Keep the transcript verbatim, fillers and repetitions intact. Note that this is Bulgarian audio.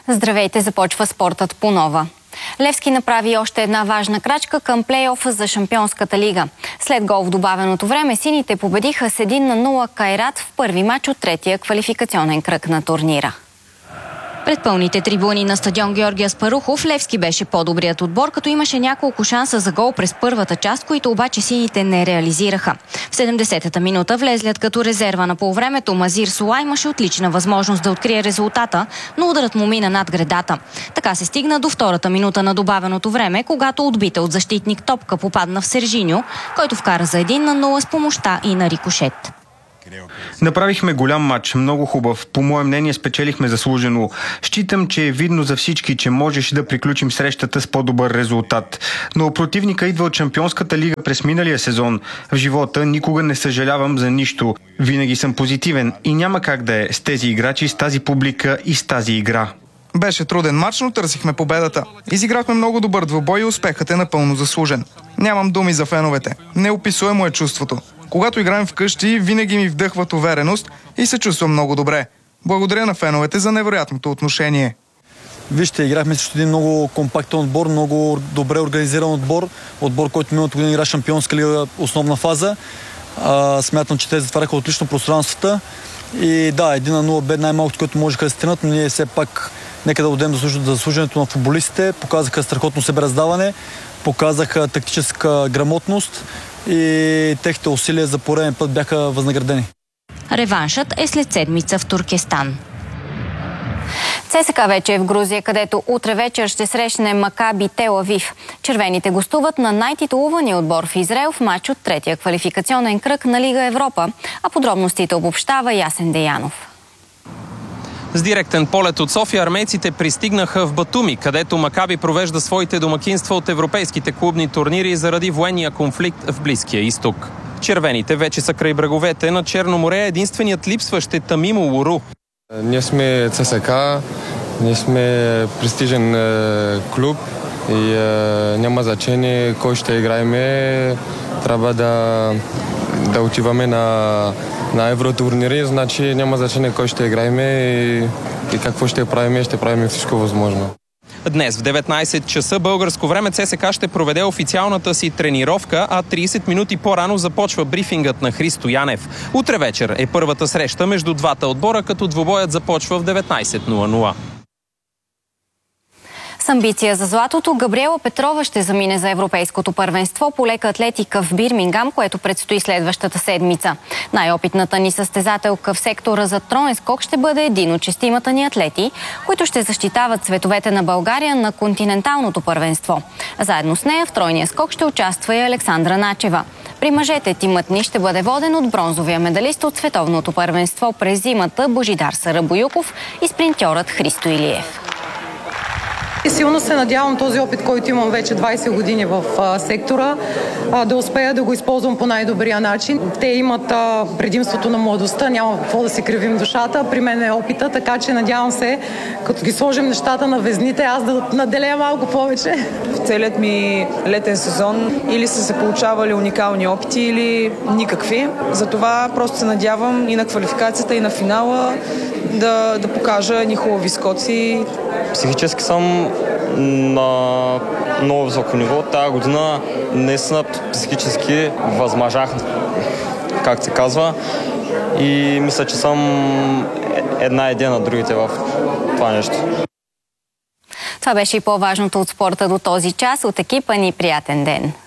Здравейте, започва спортът по нова. Левски направи още една важна крачка към плейофа за Шампионската лига. След гол в добавеното време сините победиха с един на нула Кайрат в първи мач от третия квалификационен кръг на турнира. Пред пълните трибуни на стадион Георги Аспарухов Левски беше по-добрият отбор, като имаше няколко шанса за гол през първата част, които обаче сините не реализираха. В седемдесетата минута влезлият като резерва на полувремето Мазир Сула имаше отлична възможност да открие резултата, но ударът му мина над гредата. Така се стигна до втората минута на добавеното време, когато отбита от защитник топка попадна в Сержиньо, който вкара за един на нула с помощта и на рикошет. Направихме голям матч, много хубав. По мое мнение спечелихме заслужено. Считам, че е видно за всички, че можеше да приключим срещата с по-добър резултат. Но противника идва от Шампионската лига през миналия сезон. В живота никога не съжалявам за нищо. Винаги съм позитивен и няма как да е с тези играчи, с тази публика и с тази игра. Беше труден матч, но търсихме победата. Изиграхме много добър двубой и успехът е напълно заслужен. Нямам думи за феновете. Неописуемо е чувството. Когато играем вкъщи, винаги ми вдъхват увереност и се чувствам много добре. Благодаря на феновете за невероятното отношение. Вижте, играхме срещу един много компактен отбор, много добре организиран отбор. Отбор, който миналата година игра Шампионска лига основна фаза. А, смятам, че те затваряха отлично пространствата. И да, един на нула бе най-малкото, което можеха да стигнат, но ние все пак нека да отдадем заслужението на футболистите. Показаха страхотно себераздаване, показаха тактическа грамотност и техните усилия за пореден път бяха възнаградени. Реваншът е след седмица в Туркестан. ЦСКА вече е в Грузия, където утре вечер ще срещне Макаби Тел Авив. Червените гостуват на най-титулувания отбор в Израел в матч от третия квалификационен кръг на Лига Европа, а подробностите обобщава Ясен Деянов. С директен полет от София армейците пристигнаха в Батуми, където Макаби провежда своите домакинства от европейските клубни турнири заради военния конфликт в Близкия изток. Червените вече са край бреговете на Черно море, единственият липсващ е Тамимо Луру. Ние сме ЦСКА, ние сме престижен е, клуб и е, няма значение кой ще играеме. Трябва да, да отиваме на, на евротурнири, значи няма значение кой ще играеме и, и какво ще правим, ще правим всичко възможно. Днес в деветнайсет часа българско време ЦСКА ще проведе официалната си тренировка, а трийсет минути по-рано започва брифингът на Христо Янев. Утре вечер е първата среща между двата отбора, като двубоят започва в деветнайсет нула нула. С амбиция за златото, Габриела Петрова ще замине за европейското първенство по лека атлетика в Бирмингам, което предстои следващата седмица. Най-опитната ни състезателка в сектора за троен скок ще бъде един от шестимата ни атлети, които ще защитават цветовете на България на континенталното първенство. Заедно с нея в тройния скок ще участва и Александра Начева. При мъжете тимът ни ще бъде воден от бронзовия медалист от световното първенство през зимата Божидар Сарабоюков и спринтьорът Христо Илиев. И силно се надявам този опит, който имам вече двайсет години в а, сектора, а, да успея да го използвам по най-добрия начин. Те имат а, предимството на младостта, няма какво да се кривим душата. При мен е опита, така че надявам се, като ги сложим нещата на везните, аз да наделея малко повече. В целият ми летен сезон или са се получавали уникални опити, или никакви. Затова просто се надявам и на квалификацията, и на финала да, да покажа едни хубави скоци. Психически съм на много високо ниво. Тая година наистина психически възмажах, как се казва, и мисля, че съм една идея на другите в това нещо. Това беше и по-важното от спорта до този час. От екипа ни приятен ден!